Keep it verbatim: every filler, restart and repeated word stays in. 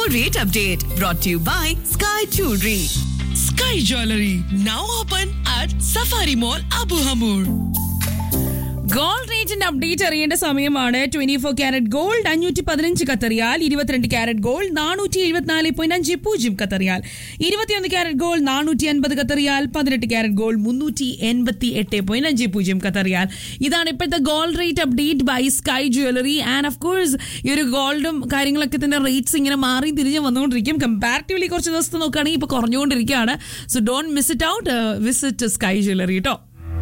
rate update brought to you by Sky Jewelry. Sky Jewelry now open at Safari Mall, Abu Hamur. Gold റേറ്റിന്റെ update അറിയേണ്ട സമയമാണ്. Twenty four carat gold അഞ്ഞൂറ്റി പതിനഞ്ച് കത്തറിയാൽ, ഇരുപത്തിരണ്ട് carrot gold നാനൂറ്റി എഴുപത്തിനാല് point അഞ്ച് പൂജ്യം കത്തറിയാൽ, ഇരുപത്തിയൊന്ന് ക്യാരറ്റ് ഗോൾഡ് നാനൂറ്റി അൻപത് കത്തറിയാൽ, പതിനെട്ട് ക്യാരറ്റ് ഗോൾഡ് മുന്നൂറ്റി എൺപത്തി എട്ട് പോയിന്റ് അഞ്ച് പൂജ്യം കത്തറിയാൽ. ഇതാണ് ഇപ്പോഴത്തെ gold rate update by sky jewellery. And of course ഈ ഒരു ഗോൾഡും കാര്യങ്ങളൊക്കെ തന്നെ റേറ്റ്സ് ഇങ്ങനെ മാറി തിരിഞ്ഞ് വന്നുകൊണ്ടിരിക്കും. കമ്പാരിറ്റീവ്ലി കുറച്ച് ദിവസത്തെ നോക്കുകയാണെങ്കിൽ ഇപ്പോൾ കുറഞ്ഞുകൊണ്ടിരിക്കുകയാണ്. So don't miss it out. Visit sky jewellery കേട്ടോ.